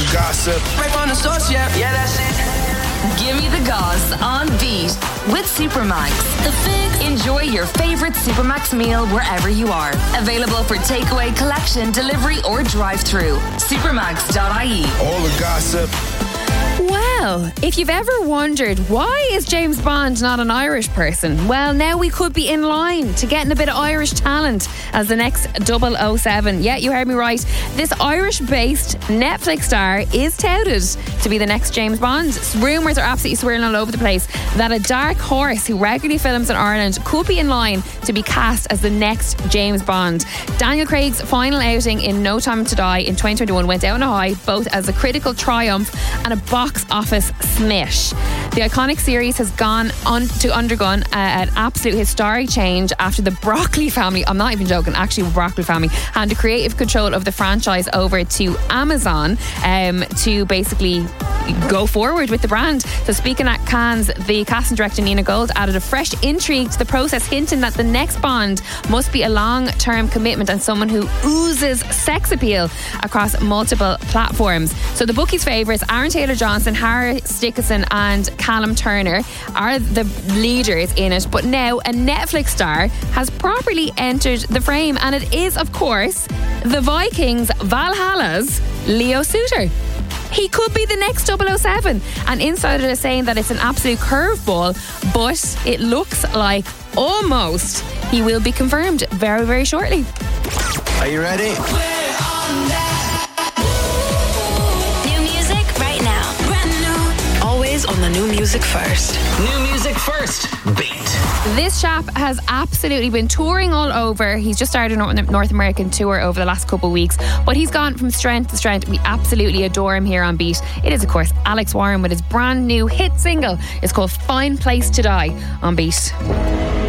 the gossip. Right from the source, yeah, that's it. Give me the goss on Beat with Supermax. The Fix. Enjoy your favorite Supermax meal wherever you are. Available for takeaway, collection, delivery, or drive-through. Supermax.ie. All the gossip. Well, if you've ever wondered why is James Bond not an Irish person, well, now we could be in line to getting a bit of Irish talent as the next 007. Yeah, you heard me right. This Irish-based Netflix star is touted to be the next James Bond. Rumours are absolutely swirling all over the place that a dark horse who regularly films in Ireland could be in line to be cast as the next James Bond. Daniel Craig's final outing in No Time to Die in 2021 went out on a high, both as a critical triumph and a box office smash. The iconic series has undergone an absolute historic change after the Broccoli family, I'm not even joking, actually the Broccoli family, handed creative control of the franchise over to Amazon to basically go forward with the brand. So speaking at Cannes, the casting director Nina Gold added a fresh intrigue to the process, hinting that the next Bond must be a long-term commitment and someone who oozes sex appeal across multiple platforms. So the bookies' favourites, Aaron Taylor-Johnson, Harris Dickinson and Callum Turner are the leaders in it, but now a Netflix star has properly entered the frame, and it is, of course, the Vikings Valhalla's Leo Suter. He could be the next 007, and insiders are saying that it's an absolute curveball, but it looks like almost he will be confirmed very, very shortly. Are you ready? New music right now. Brand new. Always on the new music first. New music first. Beat. This chap has absolutely been touring all over. He's just started a North American tour over the last couple of weeks, but he's gone from strength to strength. We absolutely adore him here on Beat. It is, of course, Alex Warren with his brand new hit single. It's called Fine Place to Die on Beat.